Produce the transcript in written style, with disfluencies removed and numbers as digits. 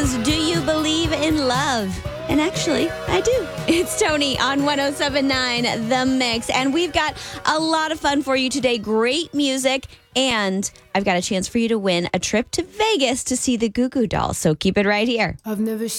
is Do You Believe in Love? And actually, I do. It's Tony on 107.9 The Mix. And we've got a lot of fun for you today. Great music. And I've got a chance for you to win a trip to Vegas to see the Goo Goo Dolls. So keep it right here. I've never